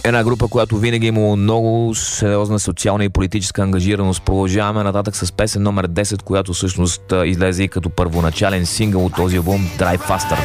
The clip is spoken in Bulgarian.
Една група, която винаги има много сериозна социална и политическа ангажираност. Продължаваме нататък с песен номер 10, която всъщност излезе и като първоначален сингъл от този албум Drive Faster.